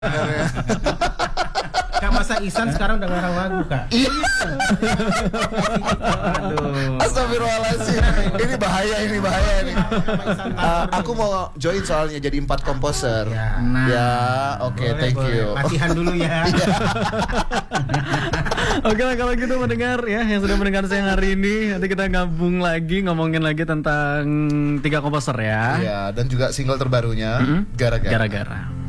Kak Masa Ihsan sekarang udah ngarang lagu, Kak. Iya. Aduh. Astagfirullahaladzim. Ini bahaya ini. Aku mau join soalnya jadi 4 komposer. Ya. Nah. Ya, oke, thank you. Latihan dulu ya. Oke lah kalau gitu mendengar ya yang sudah mendengar saya hari ini, nanti kita gabung lagi ngomongin lagi tentang 3 komposer ya. Iya, dan juga single terbarunya Gara-gara. Gara-gara.